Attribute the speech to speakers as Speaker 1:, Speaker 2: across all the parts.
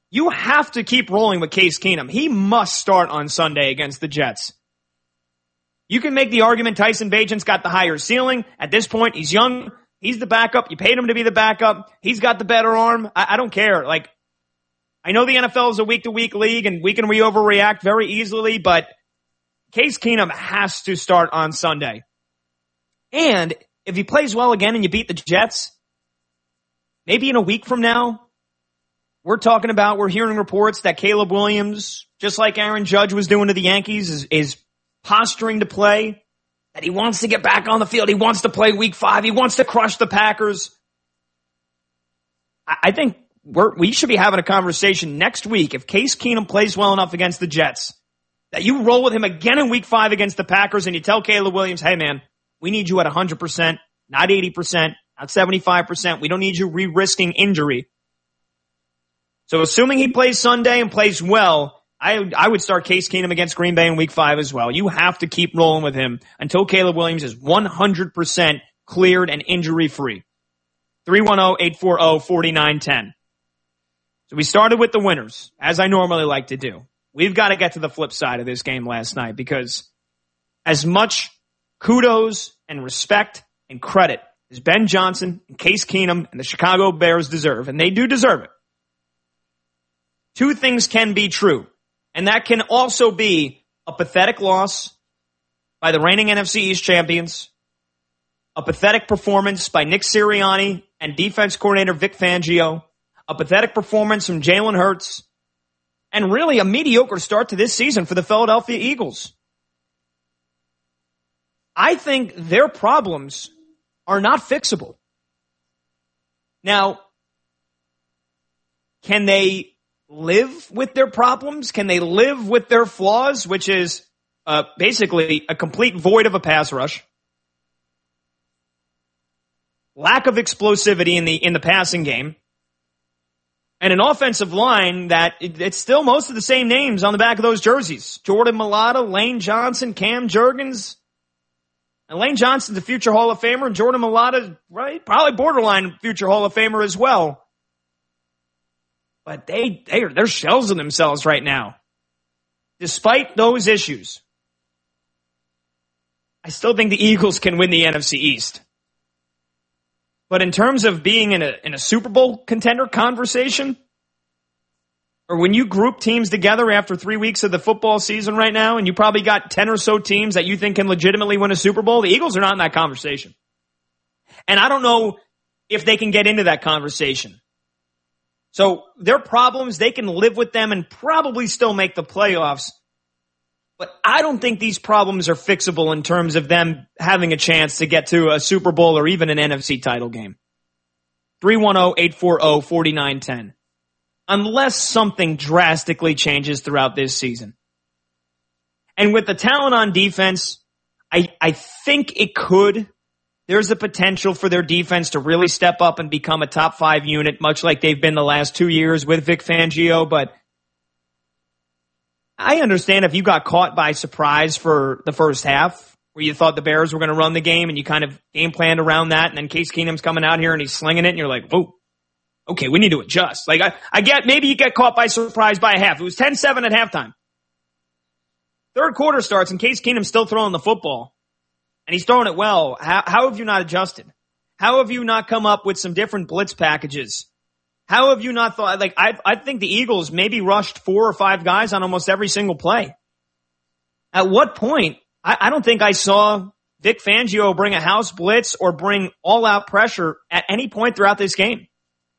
Speaker 1: You have to keep rolling with Case Keenum. He must start on Sunday against the Jets. You can make the argument Tyson Bagent's got the higher ceiling. At this point, he's young. He's the backup. You paid him to be the backup. He's got the better arm. I don't care. Like, I know the NFL is a week-to-week league and we can overreact very easily, but Case Keenum has to start on Sunday. And if he plays well again and you beat the Jets, maybe in a week from now, we're hearing reports that Caleb Williams, just like Aaron Judge was doing to the Yankees, is posturing to play, that he wants to get back on the field. He wants to play week 5. He wants to crush the Packers. I think we should be having a conversation next week if Case Keenum plays well enough against the Jets, that you roll with him again in week 5 against the Packers and you tell Caleb Williams, hey man, we need you at 100%, not 80%, not 75%. We don't need you risking injury. So assuming he plays Sunday and plays well, I would start Case Keenum against Green Bay in week 5 as well. You have to keep rolling with him until Caleb Williams is 100% cleared and injury-free. 310-840-4910. So we started with the winners, as I normally like to do. We've got to get to the flip side of this game last night because as much kudos and respect and credit as Ben Johnson and Case Keenum and the Chicago Bears deserve, and they do deserve it, two things can be true. And that can also be a pathetic loss by the reigning NFC East champions, a pathetic performance by Nick Sirianni and defense coordinator Vic Fangio, a pathetic performance from Jalen Hurts, and really a mediocre start to this season for the Philadelphia Eagles. I think their problems are not fixable. Now, can they live with their problems? Can they live with their flaws, which is basically a complete void of a pass rush, lack of explosivity in the passing game, and an offensive line that it's still most of the same names on the back of those jerseys? Jordan Mailata, Lane Johnson, Cam Jurgens. And Lane Johnson's a future Hall of Famer, and Jordan Mailata, right, probably borderline future Hall of Famer as well. But they're shells of themselves right now. Despite those issues, I still think the Eagles can win the NFC East. But in terms of being in a Super Bowl contender conversation, or when you group teams together after 3 weeks of the football season right now, and you probably got 10 or so teams that you think can legitimately win a Super Bowl, the Eagles are not in that conversation. And I don't know if they can get into that conversation. So their problems, they can live with them and probably still make the playoffs. But I don't think these problems are fixable in terms of them having a chance to get to a Super Bowl or even an NFC title game. 310-840-4910. Unless something drastically changes throughout this season. And with the talent on defense, I think it could. There's the potential for their defense to really step up and become a top 5 unit, much like they've been the last 2 years with Vic Fangio. But I understand if you got caught by surprise for the first half, where you thought the Bears were going to run the game and you kind of game planned around that, and then Case Keenum's coming out here and he's slinging it, and you're like, whoa, okay, we need to adjust. Like, I get maybe you get caught by surprise by a half. It was 10-7 at halftime. Third quarter starts and Case Keenum's still throwing the football. And he's throwing it well. How have you not adjusted? How have you not come up with some different blitz packages? How have you not thought, like, I think the Eagles maybe rushed 4 or 5 guys on almost every single play. At what point, I don't think I saw Vic Fangio bring a house blitz or bring all-out pressure at any point throughout this game.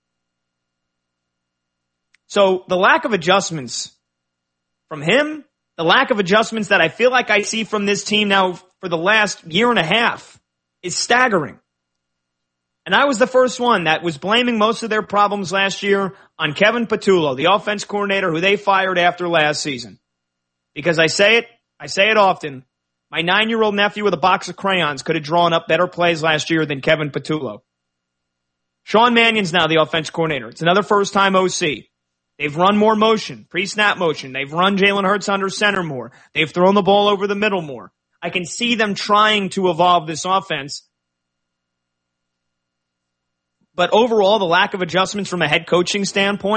Speaker 1: So the lack of adjustments from him, the lack of adjustments that I feel like I see from this team now for the last year and a half is staggering. And I was the first one that was blaming most of their problems last year on Kevin Patullo, the offense coordinator who they fired after last season. Because I say it often, my 9-year-old nephew with a box of crayons could have drawn up better plays last year than Kevin Patullo. Sean Mannion's now the offense coordinator. It's another first-time OC. They've run more motion, pre-snap motion. They've run Jalen Hurts under center more. They've thrown the ball over the middle more. I can see them trying to evolve this offense. But overall, the lack of adjustments from a head coaching standpoint,